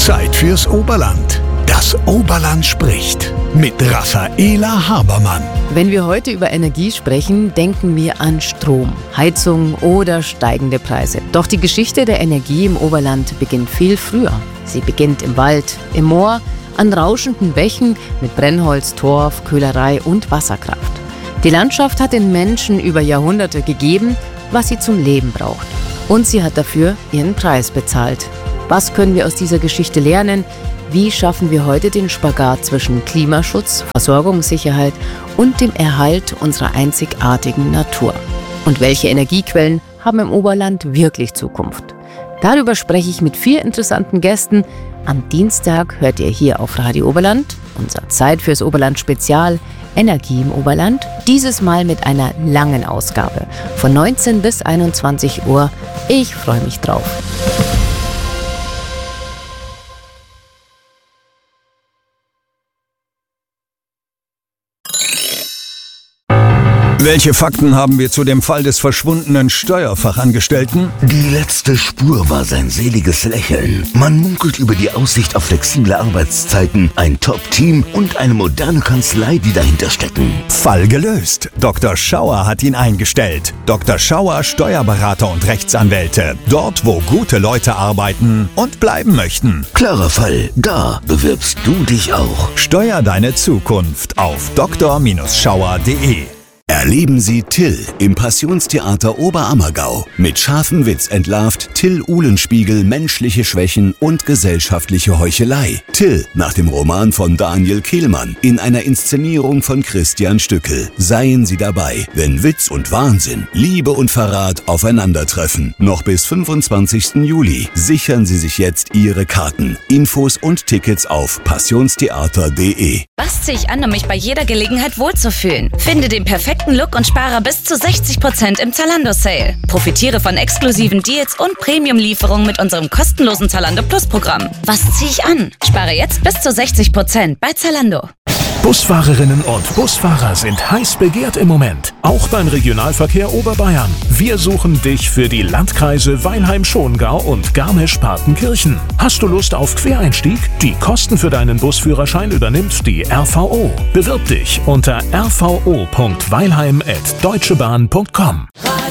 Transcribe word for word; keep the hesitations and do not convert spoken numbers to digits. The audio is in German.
Zeit fürs Oberland. Das Oberland spricht mit Raffaela Habermann. Wenn wir heute über Energie sprechen, denken wir an Strom, Heizung oder steigende Preise. Doch die Geschichte der Energie im Oberland beginnt viel früher. Sie beginnt im Wald, im Moor, an rauschenden Bächen mit Brennholz, Torf, Köhlerei und Wasserkraft. Die Landschaft hat den Menschen über Jahrhunderte gegeben, was sie zum Leben braucht. Und sie hat dafür ihren Preis bezahlt. Was können wir aus dieser Geschichte lernen? Wie schaffen wir heute den Spagat zwischen Klimaschutz, Versorgungssicherheit und dem Erhalt unserer einzigartigen Natur? Und welche Energiequellen haben im Oberland wirklich Zukunft? Darüber spreche ich mit vier interessanten Gästen. Am Dienstag hört ihr hier auf Radio Oberland unser Zeit fürs Oberland Spezial Energie im Oberland. Dieses Mal mit einer langen Ausgabe von neunzehn bis einundzwanzig Uhr. Ich freue mich drauf. Welche Fakten haben wir zu dem Fall des verschwundenen Steuerfachangestellten? Die letzte Spur war sein seliges Lächeln. Man munkelt über die Aussicht auf flexible Arbeitszeiten, ein Top-Team und eine moderne Kanzlei, die dahinter stecken. Fall gelöst. Doktor Schauer hat ihn eingestellt. Doktor Schauer, Steuerberater und Rechtsanwälte. Dort, wo gute Leute arbeiten und bleiben möchten. Klarer Fall. Da bewirbst du dich auch. Steuer deine Zukunft auf doktor Schauer punkt de. Erleben Sie Till im Passionstheater Oberammergau. Mit scharfem Witz entlarvt Till Uhlenspiegel menschliche Schwächen und gesellschaftliche Heuchelei. Till nach dem Roman von Daniel Kehlmann in einer Inszenierung von Christian Stückel. Seien Sie dabei, wenn Witz und Wahnsinn, Liebe und Verrat aufeinandertreffen. Noch bis fünfundzwanzigsten Juli. Sichern Sie sich jetzt Ihre Karten. Infos und Tickets auf passionstheater punkt de. Was ziehe ich an, um mich bei jeder Gelegenheit wohlzufühlen? Finde den perfekten Look und spare bis zu sechzig Prozent im Zalando-Sale. Profitiere von exklusiven Deals und Premium-Lieferungen mit unserem kostenlosen Zalando Plus-Programm. Was ziehe ich an? Spare jetzt bis zu sechzig Prozent bei Zalando. Busfahrerinnen und Busfahrer sind heiß begehrt im Moment. Auch beim Regionalverkehr Oberbayern. Wir suchen dich für die Landkreise Weilheim-Schongau und Garmisch-Partenkirchen. Hast du Lust auf Quereinstieg? Die Kosten für deinen Busführerschein übernimmt die R V O. Bewirb dich unter r v o punkt weilheim at deutschebahn punkt com.